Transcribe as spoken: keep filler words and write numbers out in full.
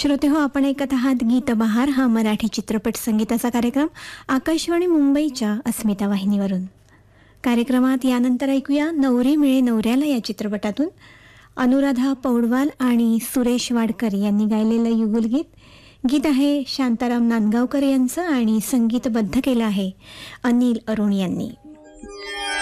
श्रोते हो, आपण ऐकत आहात गीत बहार हा मराठी चित्रपट संगीताचा कार्यक्रम आकाशवाणी मुंबईच्या अस्मिता वाहिनीवरून. कार्यक्रमात यानंतर ऐकूया नवरी मिळे नवऱ्याला या चित्रपटातून अनुराधा पौडवाल आणि सुरेश वाडकर यांनी गायलेलं युगुलगीत. गीत आहे शांताराम नांदगावकर यांचं आणि संगीतबद्ध केलं आहे अनिल अरुण यांनी.